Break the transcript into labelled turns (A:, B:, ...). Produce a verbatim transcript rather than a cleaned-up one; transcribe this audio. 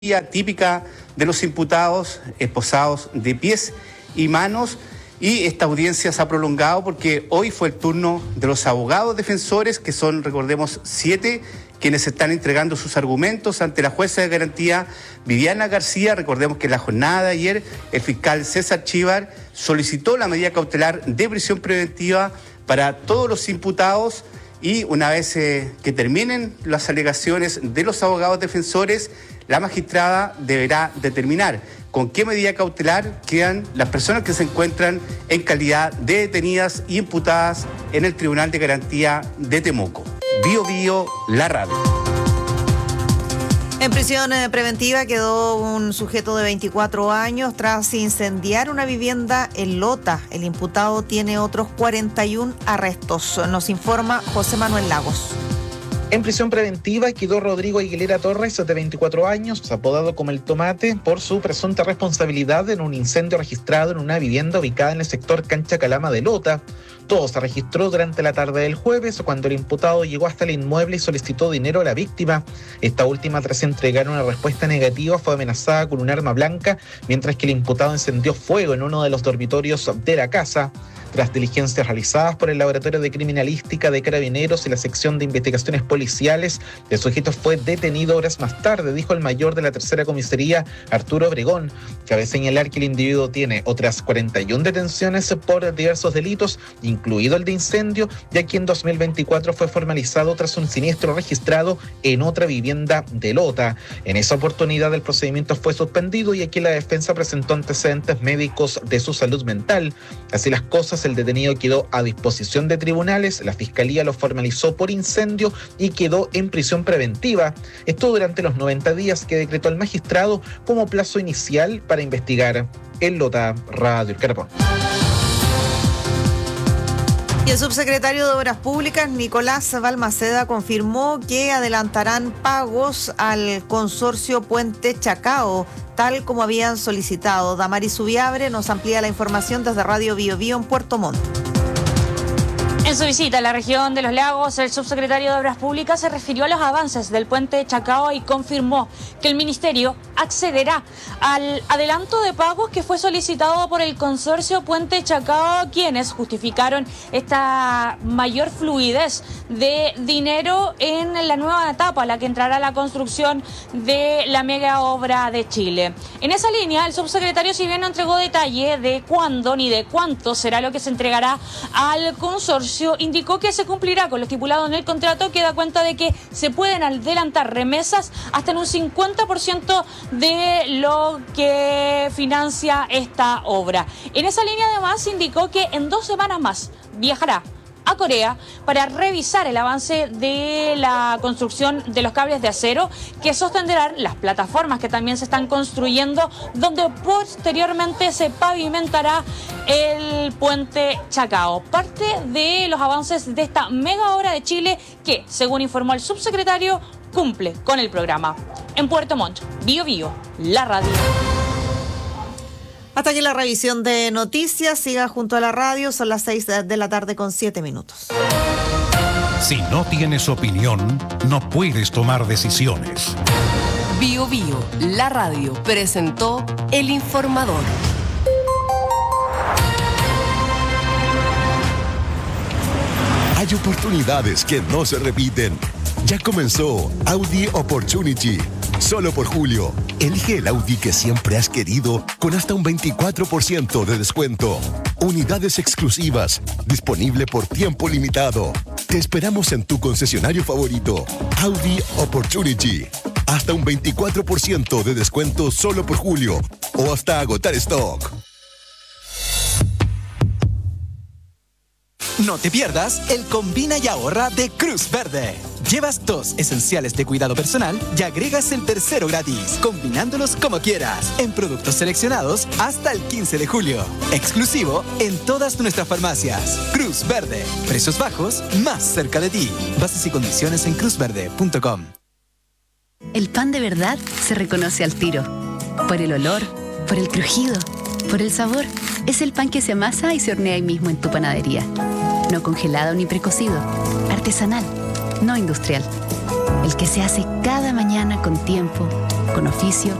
A: típica de los imputados, esposados de pies y manos, y esta audiencia se ha prolongado porque hoy fue el turno de los abogados defensores, que son, recordemos, siete, quienes están entregando sus argumentos ante la jueza de garantía Viviana García. Recordemos que en la jornada de ayer el fiscal César Chívar solicitó la medida cautelar de prisión preventiva para todos los imputados, y una vez eh, que terminen las alegaciones de los abogados defensores, la magistrada deberá determinar con qué medida cautelar quedan las personas que se encuentran en calidad de detenidas y imputadas en el Tribunal de Garantía de Temuco. Bio Bio, la radio.
B: En prisión preventiva quedó un sujeto de veinticuatro años tras incendiar una vivienda en Lota. El imputado tiene otros cuarenta y uno arrestos. Nos informa José Manuel Lagos.
C: En prisión preventiva quedó Rodrigo Aguilera Torres, de veinticuatro años, apodado como El Tomate, por su presunta responsabilidad en un incendio registrado en una vivienda ubicada en el sector Cancha Calama de Lota. Todo se registró durante la tarde del jueves, cuando el imputado llegó hasta el inmueble y solicitó dinero a la víctima. Esta última, tras entregar una respuesta negativa, fue amenazada con un arma blanca, mientras que el imputado encendió fuego en uno de los dormitorios de la casa. Tras diligencias realizadas por el Laboratorio de Criminalística de Carabineros y la Sección de Investigaciones Policiales, el sujeto fue detenido horas más tarde, dijo el mayor de la tercera comisaría, Arturo Obregón. Cabe señalar que el individuo tiene otras cuarenta y una detenciones por diversos delitos, incluido el de incendio, ya que en dos mil veinticuatro fue formalizado tras un siniestro registrado en otra vivienda de Lota. En esa oportunidad el procedimiento fue suspendido y aquí la defensa presentó antecedentes médicos de su salud mental. Así las cosas, el detenido quedó a disposición de tribunales, la fiscalía lo formalizó por incendio y quedó en prisión preventiva. Esto durante los noventa días que decretó el magistrado como plazo inicial para investigar. En Lota, Radio El Carapón.
B: Y el subsecretario de Obras Públicas, Nicolás Balmaceda, confirmó que adelantarán pagos al consorcio Puente Chacao, tal como habían solicitado. Damaris Subiabre nos amplía la información desde Radio Bio Bio en Puerto Montt.
D: En su visita a la región de Los Lagos, el subsecretario de Obras Públicas se refirió a los avances del puente Chacao y confirmó que el ministerio accederá al adelanto de pagos que fue solicitado por el consorcio Puente Chacao, quienes justificaron esta mayor fluidez de dinero en la nueva etapa, la que entrará la construcción de la mega obra de Chile. En esa línea, el subsecretario, si bien no entregó detalle de cuándo ni de cuánto será lo que se entregará al consorcio, indicó que se cumplirá con lo estipulado en el contrato, que da cuenta de que se pueden adelantar remesas hasta en un cincuenta por ciento de lo que financia esta obra. En esa línea, además, indicó que en dos semanas más viajará a Corea para revisar el avance de la construcción de los cables de acero que sostendrán las plataformas que también se están construyendo, donde posteriormente se pavimentará el puente Chacao. Parte de los avances de esta mega obra de Chile que, según informó el subsecretario, cumple con el programa. En Puerto Montt, Bio Bio, la radio.
B: Hasta aquí la revisión de noticias. Siga junto a la radio. Son las seis de la tarde con siete minutos.
E: Si no tienes opinión, no puedes tomar decisiones.
F: Bio Bio, la radio, presentó El Informador.
G: Hay oportunidades que no se repiten. Ya comenzó Audi Opportunity. Solo por julio, elige el Audi que siempre has querido con hasta un veinticuatro por ciento de descuento. Unidades exclusivas, disponible por tiempo limitado. Te esperamos en tu concesionario favorito. Audi Opportunity. Hasta un veinticuatro por ciento de descuento solo por julio o hasta agotar stock.
H: No te pierdas el Combina y Ahorra de Cruz Verde. Llevas dos esenciales de cuidado personal y agregas el tercero gratis, combinándolos como quieras, en productos seleccionados hasta el quince de julio. Exclusivo en todas nuestras farmacias. Cruz Verde. Precios bajos, más cerca de ti. Bases y condiciones en cruz verde punto com.
I: El pan de verdad se reconoce al tiro. Por el olor, por el crujido, por el sabor. Es el pan que se amasa y se hornea ahí mismo en tu panadería. No congelado ni precocido. Artesanal, no industrial. El que se hace cada mañana con tiempo, con oficio,